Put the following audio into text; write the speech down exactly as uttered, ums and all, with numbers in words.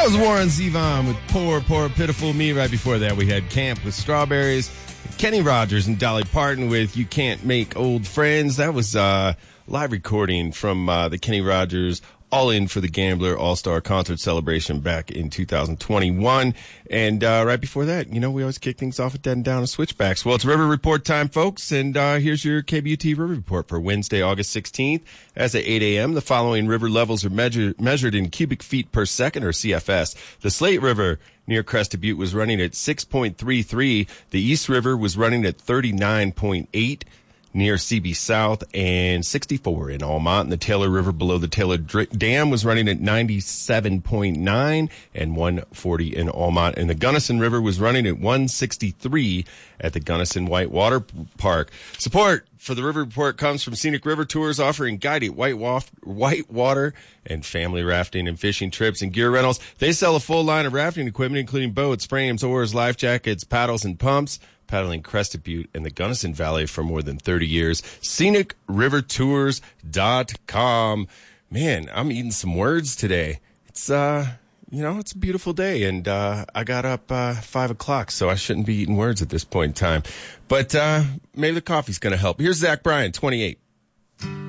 was Warren Zevon with Poor, Poor, Pitiful Me. Right before that, we had Camp with Strawberries. Kenny Rogers and Dolly Parton with You Can't Make Old Friends. That was uh, live recording from uh, the Kenny Rogers All In for the Gambler All-Star Concert Celebration back in two thousand twenty-one. And uh, right before that, you know, we always kick things off with Dead and Down and Switchbacks. Well, it's River Report time, folks, and uh, here's your K B U T River Report for Wednesday, August sixteenth. As at eight a.m., the following river levels are measure, measured in cubic feet per second, or C F S. The Slate River near Crested Butte was running at six point three three. The East River was running at thirty-nine point eight. Near C B South, and sixty-four in Almont. And the Taylor River below the Taylor Dam was running at ninety-seven point nine and one forty in Almont. And the Gunnison River was running at one sixty-three at the Gunnison Whitewater Park. Support for the River Report comes from Scenic River Tours, offering guided whitewater and family rafting and fishing trips and gear rentals. They sell a full line of rafting equipment, including boats, frames, oars, life jackets, paddles, and pumps. Paddling Crested Butte and the Gunnison Valley for more than thirty years. scenic river tours dot com. Man, I'm eating some words today. It's, uh, you know, it's a beautiful day, and uh, I got up uh, five o'clock, so I shouldn't be eating words at this point in time. But uh, maybe the coffee's going to help. Here's Zach Bryan, twenty-eight.